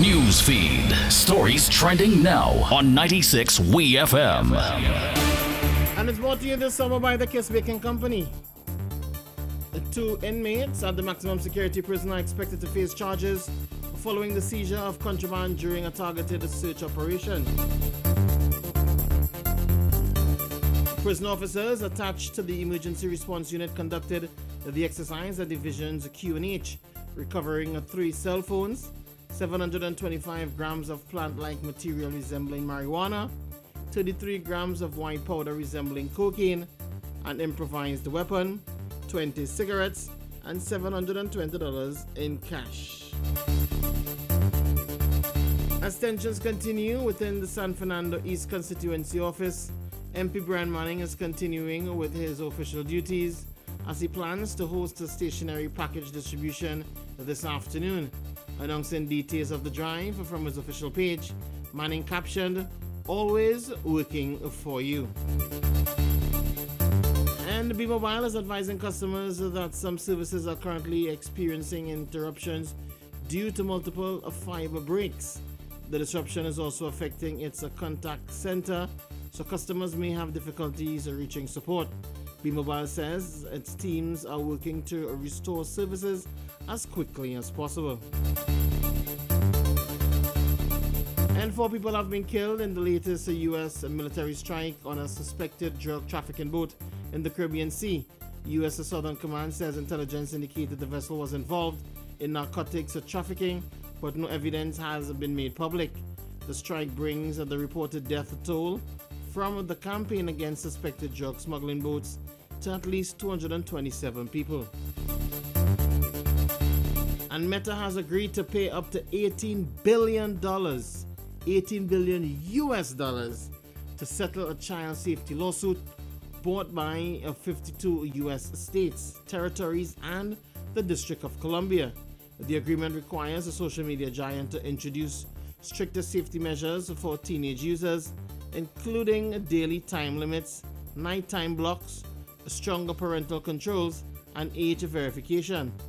News feed. Stories trending now on 96 WeFM. And it's brought to you this summer by the Kiss Baking Company. The 2 inmates at the maximum security prison are expected to face charges following the seizure of contraband during a targeted search operation. Prison officers attached to the Emergency Response Unit conducted the exercise at Divisions Q&H, recovering 3 cell phones, 725 grams of plant-like material resembling marijuana, 33 grams of white powder resembling cocaine, an improvised weapon, 20 cigarettes, and $720 in cash. As tensions continue within the San Fernando East constituency office, MP Brian Manning is continuing with his official duties as he plans to host a stationary package distribution this afternoon. Announcing details of the drive from his official page, Manning captioned, "Always working for you." And B-Mobile is advising customers that some services are currently experiencing interruptions due to multiple fiber breaks. The disruption is also affecting its contact center, so customers may have difficulties reaching support. B-Mobile says its teams are working to restore services as quickly as possible. And 4 people have been killed in the latest U.S. military strike on a suspected drug trafficking boat in the Caribbean Sea. U.S. Southern Command says intelligence indicated the vessel was involved in narcotics trafficking, but no evidence has been made public. The strike brings the reported death toll from the campaign against suspected drug smuggling boats to at least 227 people. And Meta has agreed to pay up to $18 billion, $18 billion US dollars, to settle a child safety lawsuit brought by 52 US states, territories, and the District of Columbia. The agreement requires the social media giant to introduce stricter safety measures for teenage users, including daily time limits, nighttime blocks, stronger parental controls, and age verification.